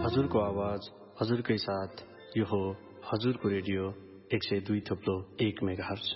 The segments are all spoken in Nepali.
हजुरको आवाज हजुरकै साथ। यो हो हजुरको रेडियो 102.1 मेगाहर्ज।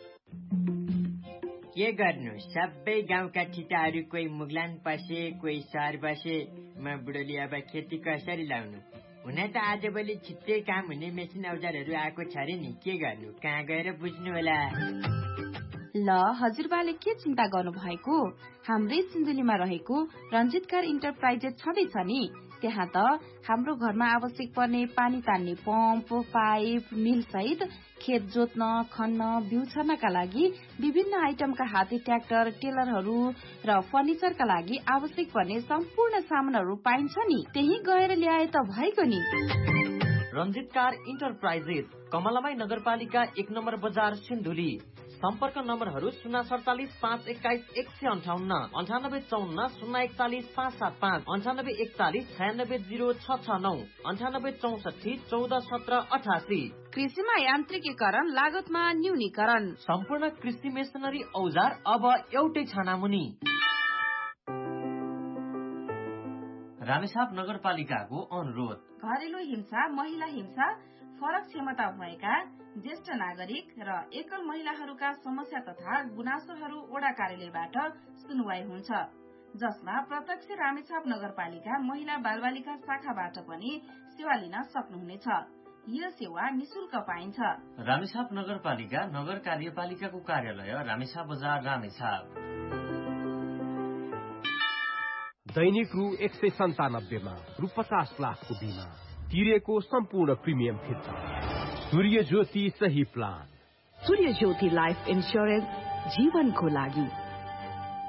के गर्नु, सबै गाउँका ठिटाहरू कोही मुगलान पसे, कोही सहर बसे। म बुढोली अब खेती कसरी लाउनु? हुन त आजभोलि छिट्टै काम हुने मेसिन औजारहरू आएको छ रे नि, के गर्नु, कहाँ गएर बुझ्नु होला? ल हजुरबाले के चिन्ता गर्नु भएको? हाम्रै सिन्धुलीमा रहेको रञ्जितकार इन्टरप्राइजेस छँदैछ नि। त्यहाँ त हाम्रो घरमा आवश्यक पर्ने पानी तान्ने पम्प, पाइप, मिल सहित खेत जोत्न, खन्न, बिउ छर्नका लागि विभिन्न आइटमका हाते ट्र्याक्टर, टेलरहरू र फर्निचरका लागि आवश्यक पर्ने सम्पूर्ण सामानहरू पाइन्छ नि। त्यही गएर ल्याए त भएको नि। रञ्जितकार इन्टरप्राइजेस, कमलामाई नगरपालिका 1 नम्बर बजार, सिन्धुली। सम्पर्क नम्बरहरू 047 521 158, 9854 041 575, 9841 96 069, 9864 14 17 88। कृषिमा यान्त्रिकीकरण, लागतमा न्यूनीकरण, सम्पूर्ण कृषि मेसिनरी औजार अब एउटै छानामुनि। रामेछाप नगरपालिकाको अनुरोध। घरेलु हिंसा, महिला हिंसा, फरक क्षमता भएका ज्येष्ठ नागरिक र एकल महिलाहरूका समस्या तथा गुनासोहरू वडा कार्यालयबाट सुनवाई हुन्छ, जसमा प्रत्यक्ष रामेछाप नगरपालिका महिला बालबालिका शाखाबाट पनि सेवा लिन सक्नुहुनेछ। यो सेवा निशुल्क पाइन्छ। रामेछाप नगरपालिका नगर कार्यपालिकाको कार्यालय रामेछाप बजार, रामेछाप। दैनिक रु 197 मा रु 50 लाखको बिमा तिरेको सम्पूर्ण प्रिमियम फिर्ता। सूर्य ज्योति सही प्लान। सूर्य ज्योति लाइफ इन्स्योरेन्स, जीवनको लागि।